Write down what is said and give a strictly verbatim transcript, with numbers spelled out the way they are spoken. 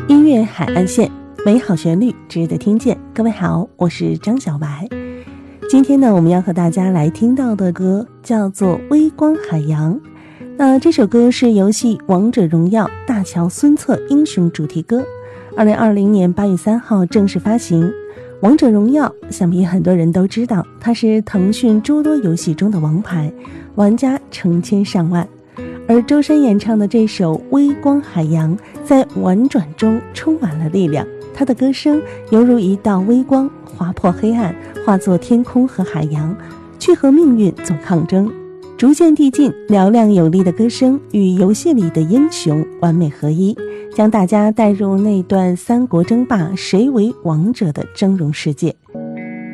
音乐海岸线，美好旋律值得听见。各位好，我是张小白。今天呢，我们要和大家来听到的歌叫做《微光海洋》。那这首歌是游戏《王者荣耀》大乔孙策英雄主题歌，二零二零年八月三号正式发行。王者荣耀想必很多人都知道，它是腾讯诸多游戏中的王牌，玩家成千上万。而周深演唱的这首《微光海洋》在婉转中充满了力量，他的歌声犹如一道微光，划破黑暗，化作天空和海洋，去和命运做抗争。逐渐递进，嘹亮有力的歌声与游戏里的英雄完美合一，将大家带入那段三国争霸谁为王者的峥嵘世界。